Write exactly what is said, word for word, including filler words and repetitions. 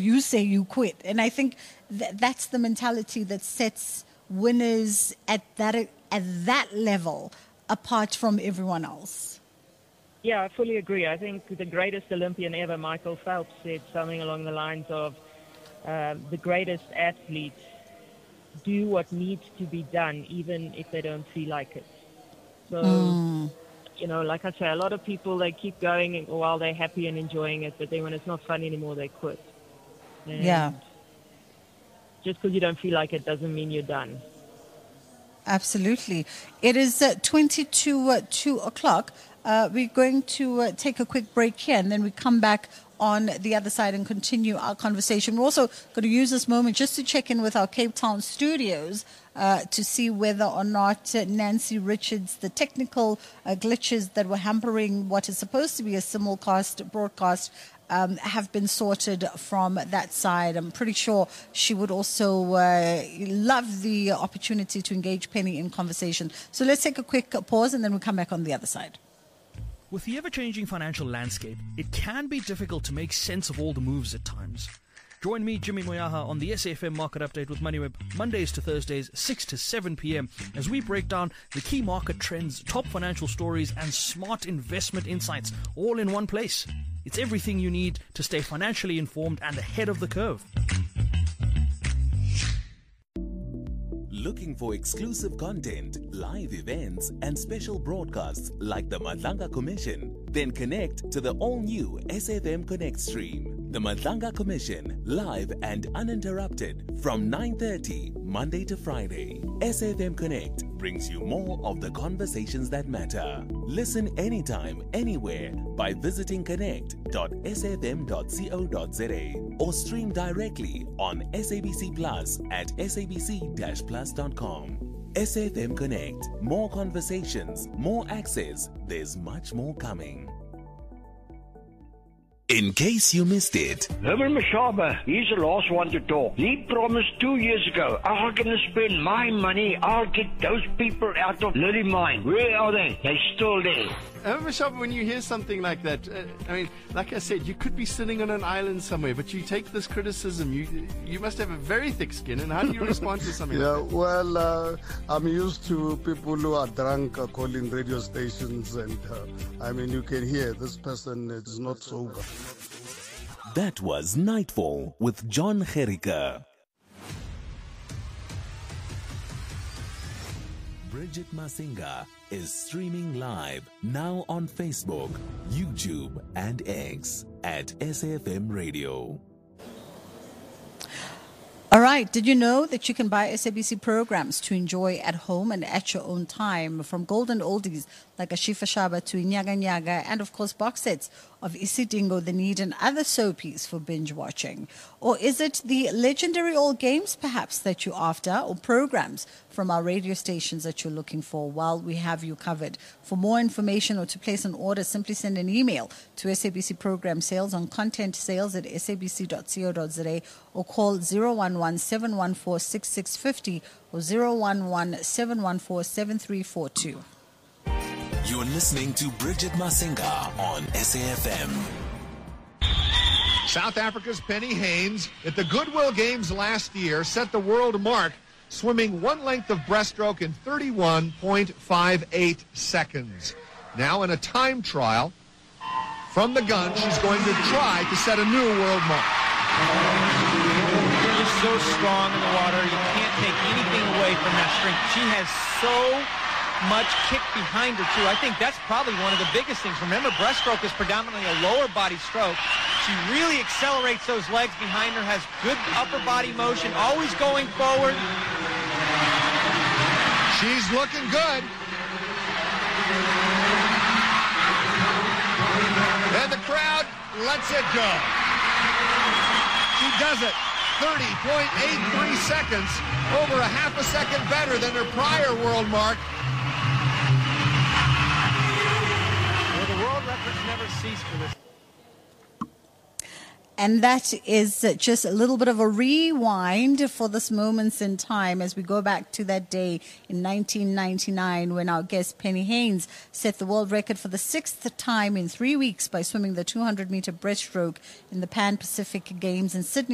you say you quit. And I think th- that's the mentality that sets winners at that at that level apart from everyone else. Yeah, I fully agree. I think the greatest Olympian ever, Michael Phelps, said something along the lines of uh, the greatest athletes do what needs to be done, even if they don't feel like it. So, mm. you know, like I say, a lot of people, they keep going while they're happy and enjoying it, but then when it's not fun anymore, they quit. And yeah. just because you don't feel like it doesn't mean you're done. Absolutely. It is uh, twenty to uh, two o'clock. Uh, we're going to uh, take a quick break here, and then we come back on the other side and continue our conversation. We're also going to use this moment just to check in with our Cape Town studios uh, to see whether or not uh, Nancy Richards, the technical uh, glitches that were hampering what is supposed to be a simulcast broadcast, Um, have been sorted from that side. I'm pretty sure she would also uh, love the opportunity to engage Penny in conversation. So let's take a quick pause and then we'll come back on the other side. With the ever-changing financial landscape, it can be difficult to make sense of all the moves at times. Join me, Jimmy Moyaha, on the S A F M Market Update with MoneyWeb, Mondays to Thursdays, six to seven p.m, as we break down the key market trends, top financial stories, and smart investment insights, all in one place. It's everything you need to stay financially informed and ahead of the curve. Looking for exclusive content, live events, and special broadcasts like the Madlanga Commission? Then connect to the all-new S A F M Connect stream. The Madlanga Commission, live and uninterrupted from nine thirty, Monday to Friday. S A F M Connect brings you more of the conversations that matter. Listen anytime, anywhere by visiting connect dot s a f m dot co dot z a or stream directly on S A B C Plus at s a b c dash plus dot com. S A F M Connect. More conversations, more access. There's much more coming. In case you missed it, Herbert Mashaba, he's the last one to talk. He promised two years ago, I'm going to spend my money, I'll get those people out of Lily Mine. Where are they? They're still there. Herbert Mashaba, when you hear something like that, uh, I mean, like I said, you could be sitting on an island somewhere, but you take this criticism, you you must have a very thick skin, and how do you respond to something yeah, like that? Well, uh, I'm used to people who are drunk uh, calling radio stations, and uh, I mean, you can hear this person is not sober. That was Nightfall with John Gericke. Bridget Masinga is streaming live now on Facebook, YouTube, and X at S A F M Radio. All right. Did you know that you can buy S A B C programs to enjoy at home and at your own time, from golden oldies like Ashifa Shaba to Nyaga Nyaga, and of course box sets of Isidingo, The Need, and other soapies for binge watching? Or is it the legendary old games perhaps that you're after, or programs from our radio stations that you're looking for? Well, we have you covered. For more information or to place an order, simply send an email to S A B C Program Sales on content sales at s a b c dot co dot z a or call zero one one seven one four six six five zero or zero one one seven one four seven three four two. You're listening to Bridget Masinga on S A F M. South Africa's Penny Haynes at the Goodwill Games last year set the world mark, swimming one length of breaststroke in thirty-one point five eight seconds. Now in a time trial, from the gun, she's going to try to set a new world mark. She's just so strong in the water. You can't take anything away from that strength. She has so much kick behind her, too. I think that's probably one of the biggest things. Remember, breaststroke is predominantly a lower body stroke. She really accelerates those legs behind her, has good upper body motion, always going forward. She's looking good. And the crowd lets it go. She does it. thirty point eight three seconds, over a half a second better than her prior world mark. Well, the world records never cease for this. And that is just a little bit of a rewind for this moments in time as we go back to that day in nineteen ninety-nine when our guest Penny Haynes set the world record for the sixth time in three weeks by swimming the two hundred meter breaststroke in the Pan Pacific Games in Sydney.